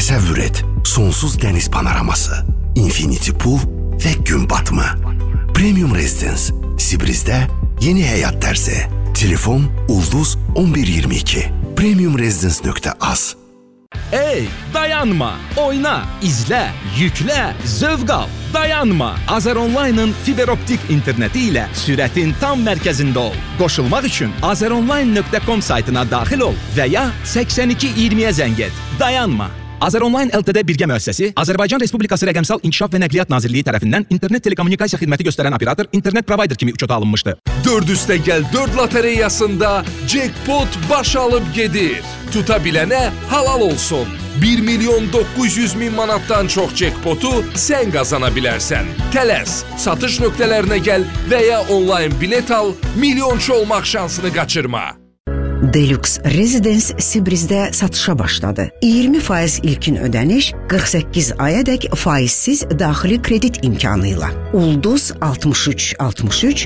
Təsəvvür et, sonsuz dəniz panoraması, infinity pool və gün batımı. Premium Residence, Sibrizdə yeni həyat tərzi. Telefon Ulduz 1122. premiumresidence.az. Ey, dayanma, oyna, izlə, yüklə, zövq al. Dayanma. Azeronline'ın fiberoptik interneti ilə sürətin tam mərkəzində ol. Qoşulmaq üçün azeronline.com saytına daxil ol və ya 8220-yə zəng et. Dayanma. Azeronline Ltd birgə müəssisəsi Azərbaycan Respublikası Rəqəmsal İnkişaf və Nəqliyyat Nazirliyi tərəfindən internet telekommunikasiya xidməti göstərən operator, internet provider kimi üçota alınmışdı. 4 üstə gəl 4 lotereyasında jackpot baş alıb gedir. Tuta bilənə halal olsun. 1.900.000 manatdan çox jackpotu sən qazana bilərsən. Tələs, satış nöqtələrinə gəl və ya onlayn bilet al, milyonçu olmaq şansını qaçırma. Deluxe Residence Sibrizdə satışa başladı. 20% ilkin ödəniş, 48 ayədək faizsiz daxili kredit imkanıyla. Ulduz 6363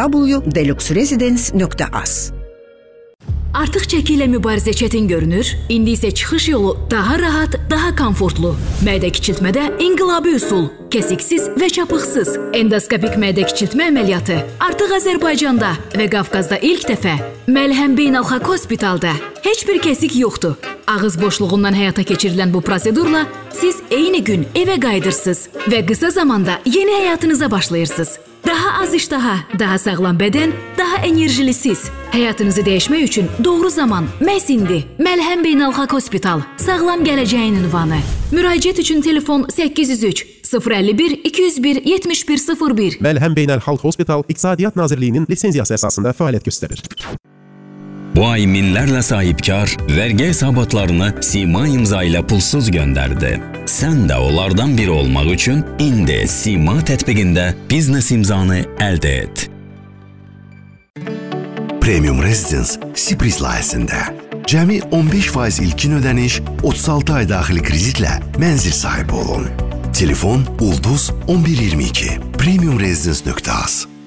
www.deluxeresidence.az. Artıq çəki ilə mübarizə çətin görünür, indi isə çıxış yolu daha rahat, daha komfortlu. Mədə kiçiltmədə inqilabi üsul, kəsiksiz və çapıqsız endoskopik mədə kiçiltmə əməliyyatı artıq Azərbaycanda və Qafqazda ilk dəfə Məlhəm Beynəlxalq Hospitalda. Heç bir kəsik yoxdur. Ağız boşluğundan həyata keçirilən bu prosedurla siz eyni gün evə qayıdırsınız və qısa zamanda yeni həyatınıza başlayırsınız. Daha az iştaha, daha sağlam bədən, daha enerjilisiz. Həyatınızı dəyişmək üçün doğru zaman məhz indi. Məlhəm Beynəlxalq Hospital, sağlam gələcəyin ünvanı. Müraciət üçün telefon 803 051 201 7101. Məlhəm Beynəlxalq Hospital İqtisadiyyat Nazirliyinin lisenziyası əsasında fəaliyyət göstərir. Bu ay minlərlə sahibkar vergi hesabatlarını Sima imza ilə pulsuz göndərdi. Sən də onlardan biri olmaq üçün indi Sima tətbiqində biznes imzanı əldə et. Premium Residence Sibriz layihəsində cəmi 15% ilkin ödəniş, 36 ay daxili kreditlə mənzil sahibi olun. Telefon Ulduz 1122. premiumresidence.az.